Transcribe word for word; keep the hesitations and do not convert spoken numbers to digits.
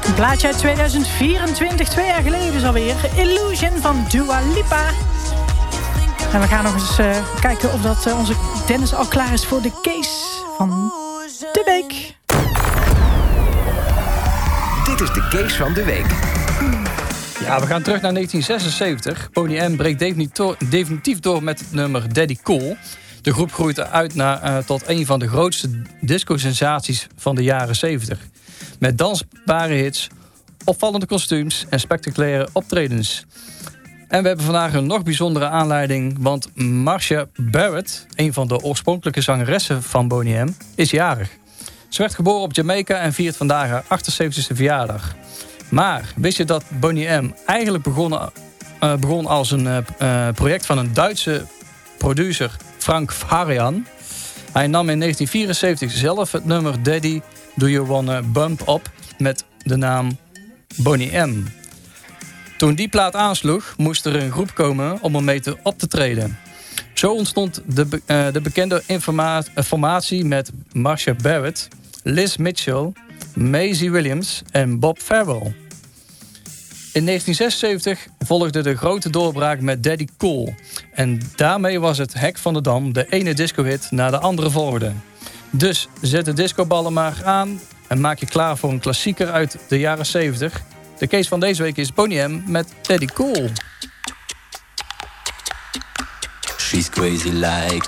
Een plaatje uit tweeduizend vierentwintig, twee jaar geleden dus alweer. Illusion van Dua Lipa. En we gaan nog eens uh, kijken of dat uh, onze Dennis al klaar is voor de case van de week. Dit is de case van de week. Ja, we gaan terug naar negentien zesenzeventig. Boney M breekt definitief door met het nummer Daddy Cool. De groep groeit uit naar, uh, tot een van de grootste disco-sensaties van de jaren zeventig. Met dansbare hits, opvallende kostuums en spectaculaire optredens. En we hebben vandaag een nog bijzondere aanleiding, want Marcia Barrett, een van de oorspronkelijke zangeressen van Boney M, is jarig. Ze werd geboren op Jamaica en viert vandaag haar achtenzeventigste verjaardag. Maar wist je dat Boney M eigenlijk begon, uh, begon als een uh, project van een Duitse producer, Frank Farian? Hij nam in negentien vierenzeventig zelf het nummer Daddy Do You Wanna Bump op met de naam Boney M. Toen die plaat aansloeg, moest er een groep komen om ermee te op te treden. Zo ontstond de, be- uh, de bekende informa- formatie met Marcia Barrett, Liz Mitchell, Maisie Williams en Bob Farrell. In negentien zesenzeventig volgde de grote doorbraak met Daddy Cool. En daarmee was het Hek van de Dam de ene discohit na de andere volgde. Dus zet de discoballen maar aan en maak je klaar voor een klassieker uit de jaren zeventig. De case van deze week is Boney M met Daddy Cool. She's crazy like